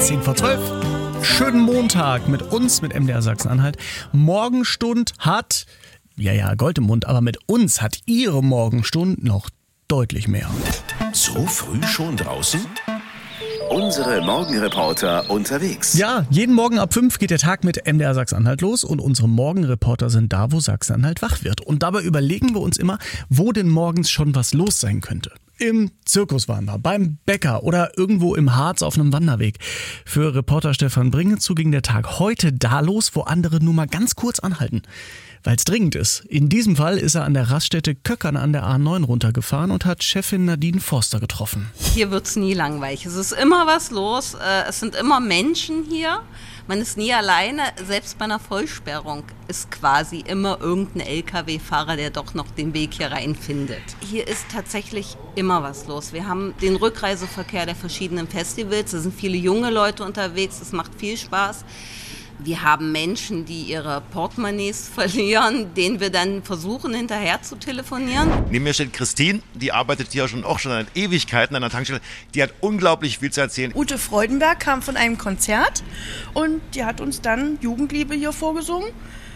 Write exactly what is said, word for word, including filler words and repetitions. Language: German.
zehn vor zwölf. Schönen Montag mit uns, mit M D R Sachsen-Anhalt. Morgenstund hat, ja, ja, Gold im Mund, aber mit uns hat Ihre Morgenstund noch deutlich mehr. So früh schon draußen? Unsere Morgenreporter unterwegs. Ja, jeden Morgen ab fünf geht der Tag mit M D R Sachsen-Anhalt los und unsere Morgenreporter sind da, wo Sachsen-Anhalt wach wird. Und dabei überlegen wir uns immer, wo denn morgens schon was los sein könnte. Im Zirkus waren wir, beim Bäcker oder irgendwo im Harz auf einem Wanderweg. Für Reporter Stefan Bringezu ging der Tag heute da los, wo andere nur mal ganz kurz anhalten, weil es dringend ist. In diesem Fall ist er an der Raststätte Köckern an der A neun runtergefahren und hat Chefin Nadine Forster getroffen. Hier wird's nie langweilig. Es ist immer was los. Es sind immer Menschen hier. Man ist nie alleine. Selbst bei einer Vollsperrung ist quasi immer irgendein L K W-Fahrer, der doch noch den Weg hier rein findet. Hier ist tatsächlich immer was los. Wir haben den Rückreiseverkehr der verschiedenen Festivals. Da sind viele junge Leute unterwegs. Es macht viel Spaß. Wir haben Menschen, die ihre Portemonnaies verlieren, denen wir dann versuchen, hinterher zu telefonieren. Neben mir steht Christine, die arbeitet hier schon auch schon seit Ewigkeiten an der Tankstelle. Die hat unglaublich viel zu erzählen. Ute Freudenberg kam von einem Konzert und die hat uns dann Jugendliebe hier vorgesungen.